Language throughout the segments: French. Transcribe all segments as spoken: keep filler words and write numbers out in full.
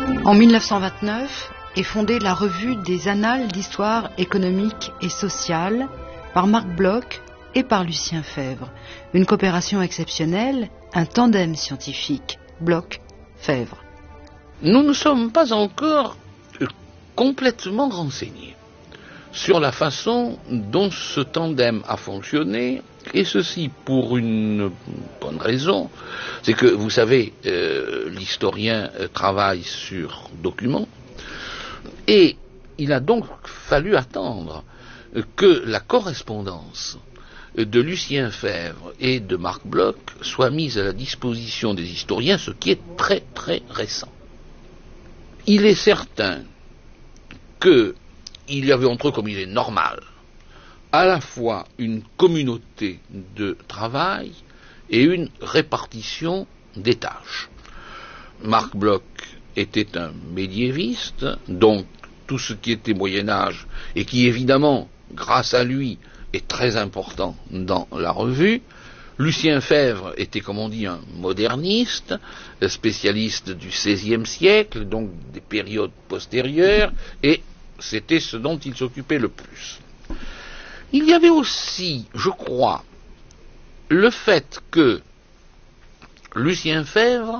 En mille neuf cent vingt-neuf est fondée la revue des Annales d'histoire économique et sociale par Marc Bloch et par Lucien Febvre. Une coopération exceptionnelle, un tandem scientifique, Bloch-Febvre. Nous ne sommes pas encore complètement renseignés sur la façon dont ce tandem a fonctionné, et ceci pour une bonne raison, c'est que, vous savez, euh, l'historien euh, travaille sur documents, et il a donc fallu attendre que la correspondance de Lucien Febvre et de Marc Bloch soit mise à la disposition des historiens, ce qui est très très récent. Il est certain qu'il y avait entre eux, comme il est normal, à la fois une communauté de travail et une répartition des tâches. Marc Bloch était un médiéviste, donc tout ce qui était Moyen-Âge, et qui évidemment, grâce à lui, est très important dans la revue. Lucien Febvre était, comme on dit, un moderniste, spécialiste du seizième siècle, donc des périodes postérieures, et c'était ce dont il s'occupait le plus. Il y avait aussi, je crois, le fait que Lucien Febvre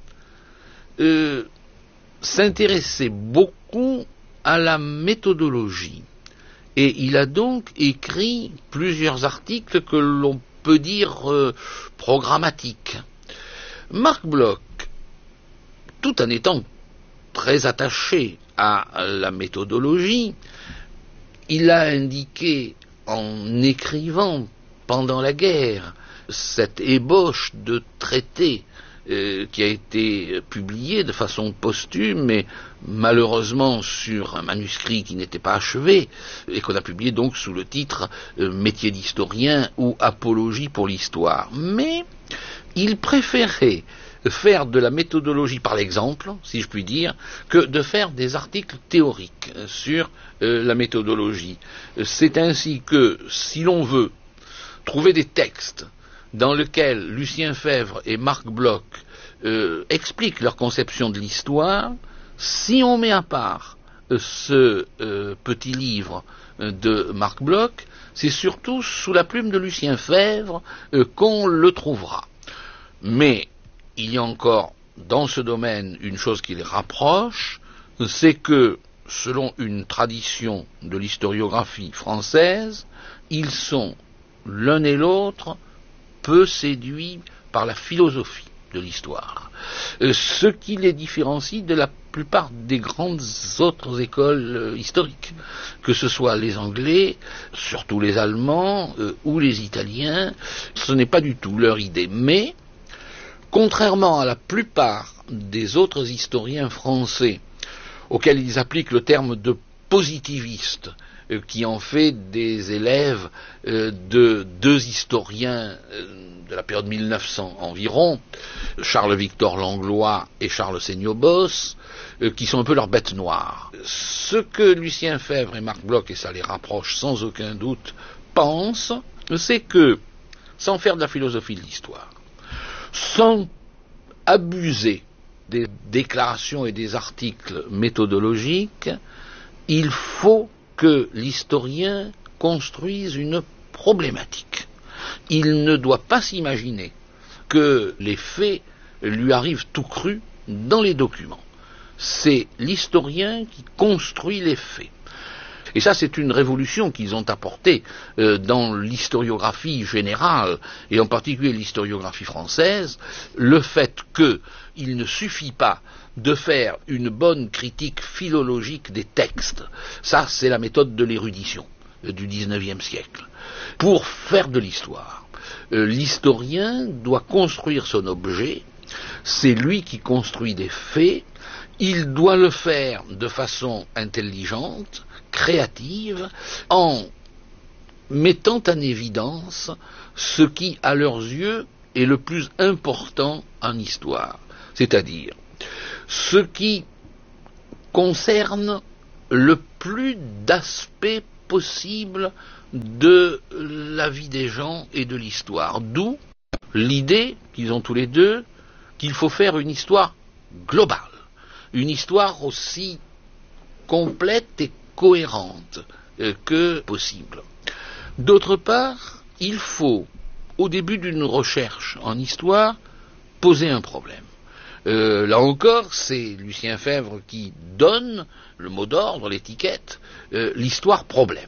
euh, s'intéressait beaucoup à la méthodologie. Et il a donc écrit plusieurs articles que l'on peut dire euh, programmatiques. Marc Bloch, tout en étant très attaché à la méthodologie, il a indiqué en écrivant pendant la guerre cette ébauche de traité euh, qui a été publié de façon posthume, mais malheureusement sur un manuscrit qui n'était pas achevé, et qu'on a publié donc sous le titre euh, Métier d'historien ou Apologie pour l'histoire. Mais il préférait faire de la méthodologie par l'exemple, si je puis dire, que de faire des articles théoriques sur euh, la méthodologie. C'est ainsi que, si l'on veut trouver des textes dans lesquels Lucien Febvre et Marc Bloch euh, expliquent leur conception de l'histoire, si on met à part euh, ce euh, petit livre euh, de Marc Bloch, c'est surtout sous la plume de Lucien Febvre euh, qu'on le trouvera. Mais il y a encore dans ce domaine une chose qui les rapproche, c'est que, selon une tradition de l'historiographie française, ils sont l'un et l'autre peu séduits par la philosophie de l'histoire, ce qui les différencie de la plupart des grandes autres écoles historiques, que ce soit les Anglais, surtout les Allemands euh, ou les Italiens. Ce n'est pas du tout leur idée, mais contrairement à la plupart des autres historiens français, auxquels ils appliquent le terme de positiviste, euh, qui en fait des élèves euh, de deux historiens euh, de la période mille neuf cents environ, Charles-Victor Langlois et Charles Seignobos, euh, qui sont un peu leurs bêtes noires. Ce que Lucien Febvre et Marc Bloch, et ça les rapproche sans aucun doute, pensent, c'est que, sans faire de la philosophie de l'histoire, sans abuser des déclarations et des articles méthodologiques, il faut que l'historien construise une problématique. Il ne doit pas s'imaginer que les faits lui arrivent tout crus dans les documents. C'est l'historien qui construit les faits. Et ça, c'est une révolution qu'ils ont apportée euh, dans l'historiographie générale, et en particulier l'historiographie française, le fait qu'il ne suffit pas de faire une bonne critique philologique des textes. Ça, c'est la méthode de l'érudition euh, du dix-neuvième siècle. Pour faire de l'histoire, euh, l'historien doit construire son objet, c'est lui qui construit des faits, il doit le faire de façon intelligente, créative, en mettant en évidence ce qui, à leurs yeux, est le plus important en histoire, c'est-à-dire ce qui concerne le plus d'aspects possibles de la vie des gens et de l'histoire. D'où l'idée qu'ils ont tous les deux qu'il faut faire une histoire globale. une histoire aussi complète et cohérente euh, que possible. D'autre part, il faut, au début d'une recherche en histoire, poser un problème. Euh, là encore, c'est Lucien Febvre qui donne le mot d'ordre, l'étiquette, euh, l'histoire problème.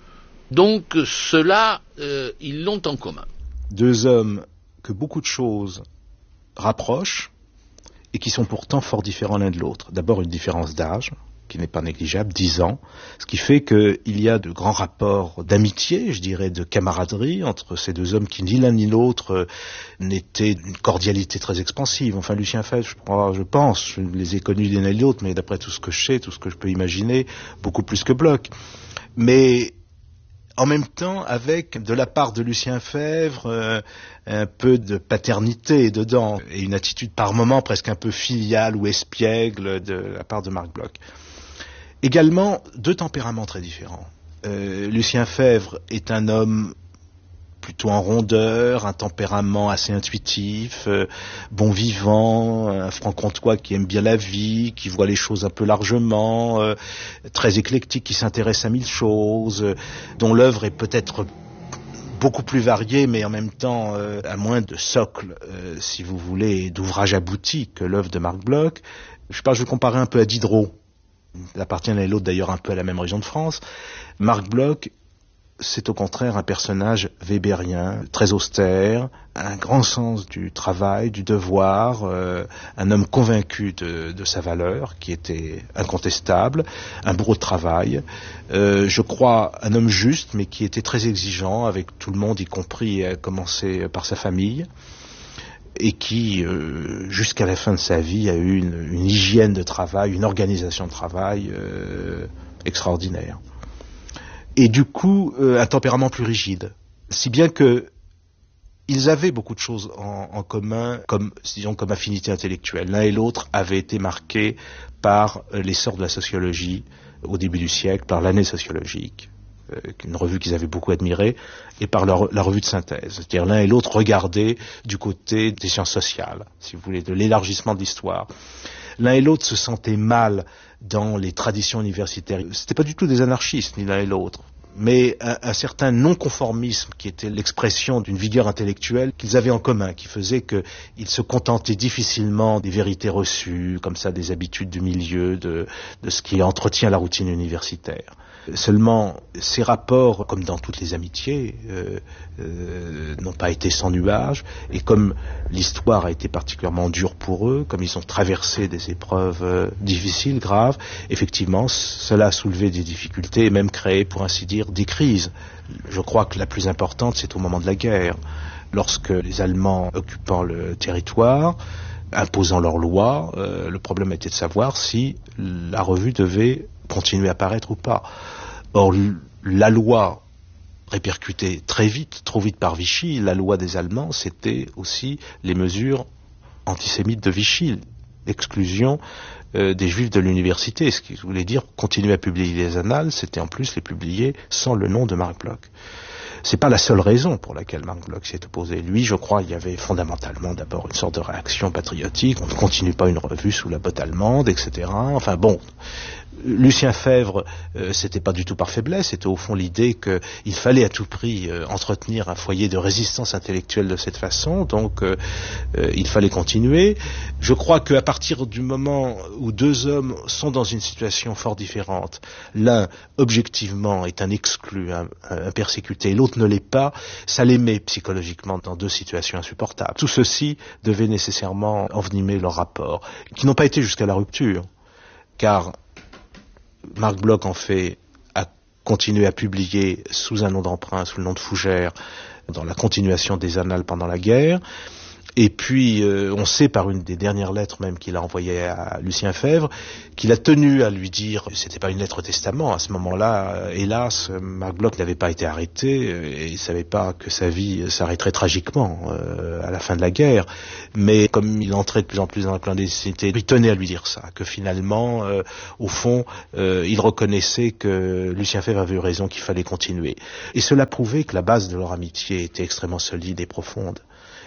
Donc cela, euh, ils l'ont en commun. Deux hommes que beaucoup de choses rapprochent et qui sont pourtant fort différents l'un de l'autre. D'abord une différence d'âge, qui n'est pas négligeable, dix ans, ce qui fait qu'il y a de grands rapports d'amitié, je dirais, de camaraderie entre ces deux hommes qui, ni l'un ni l'autre, n'étaient d'une cordialité très expansive. Enfin, Lucien Febvre, je, crois, je pense, je les ai connus l'un et l'autre, mais d'après tout ce que je sais, tout ce que je peux imaginer, beaucoup plus que Bloch. Mais en même temps, avec, de la part de Lucien Febvre, euh, un peu de paternité dedans, et une attitude par moments presque un peu filiale ou espiègle de la part de Marc Bloch. Également, deux tempéraments très différents. Euh, Lucien Febvre est un homme plutôt en rondeur, un tempérament assez intuitif, euh, bon vivant, un franc-comtois qui aime bien la vie, qui voit les choses un peu largement, euh, très éclectique, qui s'intéresse à mille choses, euh, dont l'œuvre est peut-être beaucoup plus variée, mais en même temps euh, à moins de socle, euh, si vous voulez, d'ouvrages aboutis que l'œuvre de Marc Bloch. Je sais pas, je vais comparer un peu à Diderot. Il appartient l'un et l'autre d'ailleurs un peu à la même région de France. Marc Bloch, c'est au contraire un personnage weberien, très austère, un grand sens du travail, du devoir, euh, un homme convaincu de, de sa valeur, qui était incontestable, un bourreau de travail, euh, je crois un homme juste, mais qui était très exigeant avec tout le monde, y compris à commencer par sa famille, et qui, euh, jusqu'à la fin de sa vie, a eu une, une hygiène de travail, une organisation de travail euh, extraordinaire. Et du coup, euh, un tempérament plus rigide. Si bien que ils avaient beaucoup de choses en, en commun, comme, disons, comme affinité intellectuelle. L'un et l'autre avaient été marqués par euh, l'essor de la sociologie au début du siècle, par l'année sociologique, euh, une revue qu'ils avaient beaucoup admirée, et par leur, la revue de synthèse. C'est-à-dire l'un et l'autre regardaient du côté des sciences sociales, si vous voulez, de l'élargissement de l'histoire. L'un et l'autre se sentaient mal dans les traditions universitaires. C'était pas du tout des anarchistes, ni l'un et l'autre, mais un, un certain non-conformisme qui était l'expression d'une vigueur intellectuelle qu'ils avaient en commun, qui faisait qu'ils se contentaient difficilement des vérités reçues, comme ça, des habitudes du milieu, de, de ce qui entretient la routine universitaire. Seulement, ces rapports, comme dans toutes les amitiés, euh, euh, n'ont pas été sans nuages, et comme l'histoire a été particulièrement dure pour eux, comme ils ont traversé des épreuves euh, difficiles, graves, effectivement, cela a soulevé des difficultés et même créé, pour ainsi dire, des crises. Je crois que la plus importante, c'est au moment de la guerre, lorsque les Allemands occupant le territoire, imposant leurs lois, euh, le problème était de savoir si la revue devait continuer à paraître ou pas. Or, la loi répercutée très vite, trop vite par Vichy, la loi des Allemands, c'était aussi les mesures antisémites de Vichy, l'exclusion euh, des Juifs de l'université, ce qui voulait dire continuer à publier les annales, c'était en plus les publier sans le nom de Marc Bloch. C'est pas la seule raison pour laquelle Marc Bloch s'est opposé. Lui, je crois, il y avait fondamentalement d'abord une sorte de réaction patriotique. On ne continue pas une revue sous la botte allemande, et cetera. Enfin bon, Lucien Febvre, euh, c'était pas du tout par faiblesse, c'était au fond l'idée qu'il fallait à tout prix euh, entretenir un foyer de résistance intellectuelle de cette façon, donc euh, euh, il fallait continuer. Je crois qu'à partir du moment où deux hommes sont dans une situation fort différente, l'un objectivement est un exclu, un, un persécuté, l'autre ne l'est pas, ça les met psychologiquement dans deux situations insupportables. Tout ceci devait nécessairement envenimer leur rapport, qui n'ont pas été jusqu'à la rupture, car Marc Bloch en fait a continué à publier sous un nom d'emprunt, sous le nom de Fougère, dans la continuation des annales pendant la guerre. Et puis, euh, on sait par une des dernières lettres même qu'il a envoyées à Lucien Febvre, qu'il a tenu à lui dire, c'était pas une lettre testament, à ce moment-là, euh, hélas, Marc Bloch n'avait pas été arrêté, euh, et il savait pas que sa vie s'arrêterait tragiquement euh, à la fin de la guerre, mais comme il entrait de plus en plus dans la clandestinité, il tenait à lui dire ça, que finalement, euh, au fond, euh, il reconnaissait que Lucien Febvre avait eu raison, qu'il fallait continuer. Et cela prouvait que la base de leur amitié était extrêmement solide et profonde.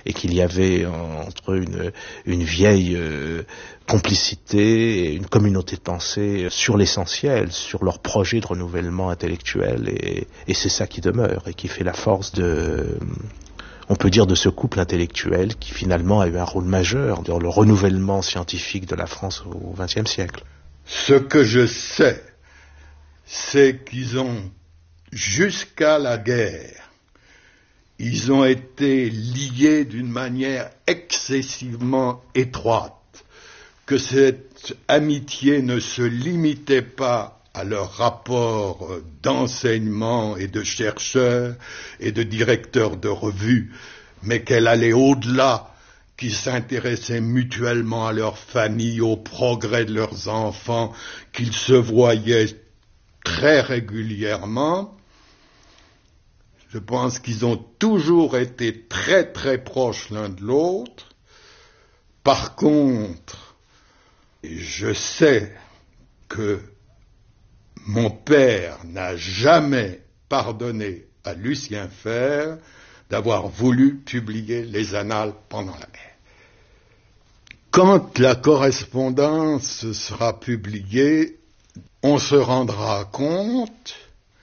et qu'il y avait entre eux une, une vieille euh, complicité et une communauté de pensée sur l'essentiel, sur leur projet de renouvellement intellectuel, et, et c'est ça qui demeure et qui fait la force de, on peut dire, de ce couple intellectuel qui finalement a eu un rôle majeur dans le renouvellement scientifique de la France au vingtième siècle. Ce que je sais, c'est qu'ils ont, jusqu'à la guerre, ils ont été liés d'une manière excessivement étroite, que cette amitié ne se limitait pas à leur rapport d'enseignement et de chercheurs et de directeurs de revues, mais qu'elle allait au-delà, qu'ils s'intéressaient mutuellement à leur famille, au progrès de leurs enfants, qu'ils se voyaient très régulièrement. Je pense qu'ils ont toujours été très très proches l'un de l'autre. Par contre, je sais que mon père n'a jamais pardonné à Lucien Febvre d'avoir voulu publier les annales pendant la guerre. Quand la correspondance sera publiée, on se rendra compte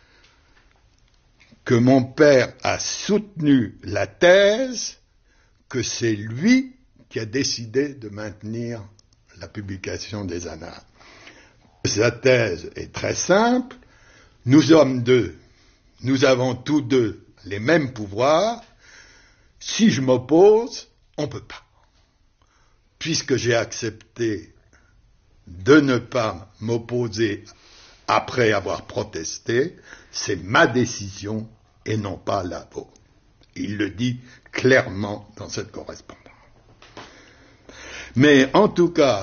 que mon père a soutenu la thèse que c'est lui qui a décidé de maintenir la publication des annales. Sa thèse est très simple. Nous sommes deux. Nous avons tous deux les mêmes pouvoirs. Si je m'oppose, on ne peut pas. Puisque j'ai accepté de ne pas m'opposer après avoir protesté, c'est ma décision et non pas la vôtre. Il le dit clairement dans cette correspondance. Mais en tout cas,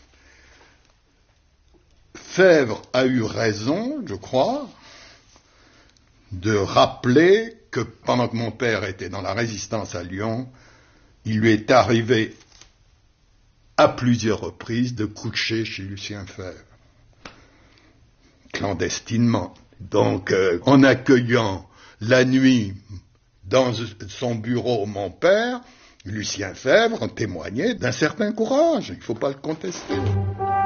Febvre a eu raison, je crois, de rappeler que pendant que mon père était dans la résistance à Lyon, il lui est arrivé à plusieurs reprises de coucher chez Lucien Febvre, clandestinement. Donc, euh, en accueillant la nuit dans son bureau mon père, Lucien Febvre témoignait d'un certain courage, il ne faut pas le contester.